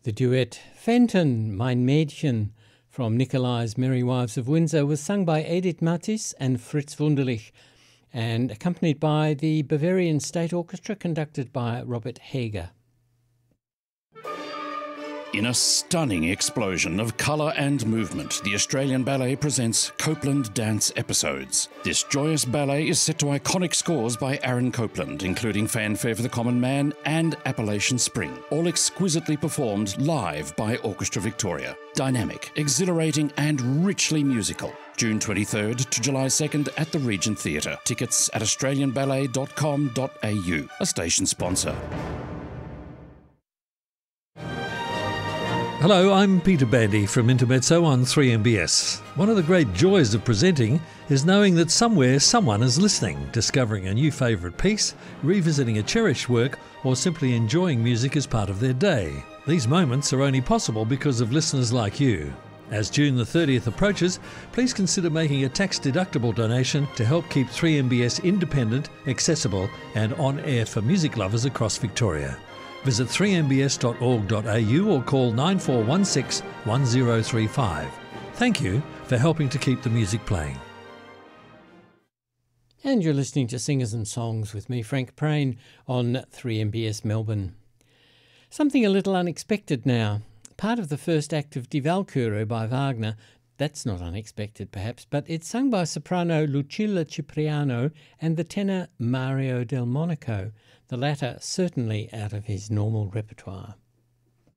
The duet Fenton, Mein Mädchen from Nicolai's Merry Wives of Windsor was sung by Edith Mathis and Fritz Wunderlich and accompanied by the Bavarian State Orchestra conducted by Robert Hager. In a stunning explosion of colour and movement, the Australian Ballet presents Copeland Dance Episodes. This joyous ballet is set to iconic scores by Aaron Copland, including Fanfare for the Common Man and Appalachian Spring, all exquisitely performed live by Orchestra Victoria. Dynamic, exhilarating and richly musical. June 23rd to July 2nd at the Regent Theatre. Tickets at australianballet.com.au, a station sponsor. Hello, I'm Peter Bandy from Intermezzo on 3MBS. One of the great joys of presenting is knowing that somewhere someone is listening, discovering a new favourite piece, revisiting a cherished work, or simply enjoying music as part of their day. These moments are only possible because of listeners like you. As June the 30th approaches, please consider making a tax-deductible donation to help keep 3MBS independent, accessible and on-air for music lovers across Victoria. Visit 3mbs.org.au or call 9416 1035. Thank you for helping to keep the music playing. And you're listening to Singers and Songs with me, Frank Prain, on 3MBS Melbourne. Something a little unexpected now. Part of the first act of Die Walküre by Wagner. That's not unexpected, perhaps, but it's sung by soprano Lucilla Cipriano and the tenor Mario Del Monaco, the latter certainly out of his normal repertoire.